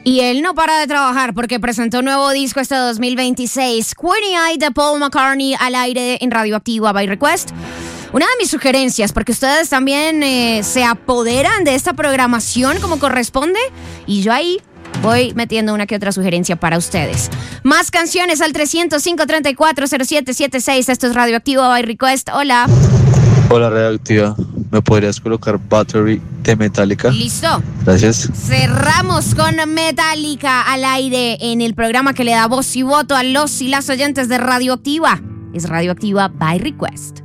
Y él no para de trabajar porque presentó un nuevo disco este 2026. Queenie Eye de Paul McCartney al aire en Radioactiva by Request. Una de mis sugerencias, porque ustedes también se apoderan de esta programación como corresponde. Y yo ahí voy metiendo una que otra sugerencia para ustedes. Más canciones al 305-340776. Esto es Radioactiva by Request. Hola. Hola, Radioactiva. ¿Me podrías colocar Battery de Metallica? Listo. Gracias. Cerramos con Metallica al aire en el programa que le da voz y voto a los y las oyentes de Radioactiva. Es Radioactiva by Request.